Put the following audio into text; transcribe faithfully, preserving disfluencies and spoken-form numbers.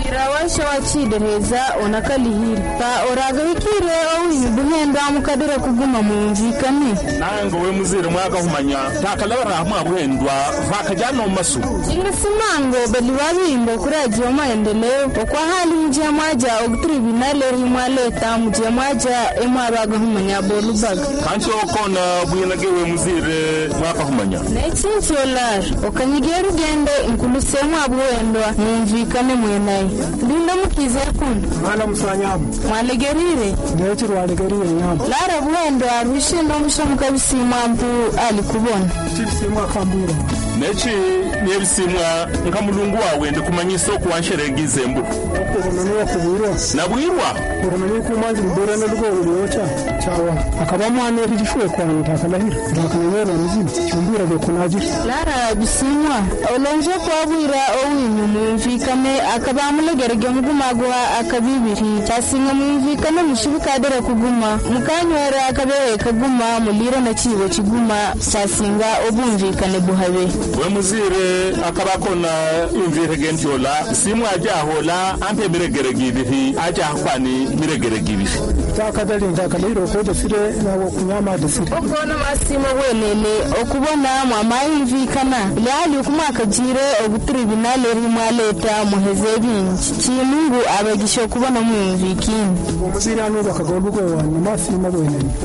irawasha wachidereza onakalihiri pa oragahikire owinyu buhenda mukadere kuguma munzikane nango we muzire mwaka humanya takalawara mwa buhendwa vakajana omasu ingasimango bali wabimbo kuraji wa maendeleo kwa hali mjia maja ogtribunale rimwaleta mjia maja emwabaga humanya bolubaga kancho kona buyinagewe muzire mwaka humanya nechincholar okanyigeru gende inkulusemu abuhendwa munzikane mwenai linda mukize kun mala musanyamu mwalegerire ndechi walegerire nyamu lara buhendwa arushindo mushamuka bisimampu alikubona chibisimwa kambura nechi nebisimwa nkamulungu wawe ndikumanyisa okuwansheregize mbu okurumenye kubirwa nabwirwa kurumenye kumanzi mbura nalugo uliocha chawa akabamwana rijishwe kwanta akalahira ndakanera muzima chumbira bekunaji lara bisimwa olonje kwabwira owinyu mumvikane akabamulegerege mugumagwa akabibiri chasinga mumvikane mushibikadere kuguma mukanywera akabewe kaguma mulira na chibo kiguma chasinga obumvikane buhabe we muzire akabakona imvirege ntyola simwa ajahola ampe miregeregibihi ajahkwani miregeregibihi takadali ndakaliro ko defire nawo kunyama defire okona masimo welele okubona mwamayimvikana lali kumaka jire obutribunale rimwaleta muhezebinji chimungu abagisho kubona mumvikini muzire anu bakagolugo wa masimo welele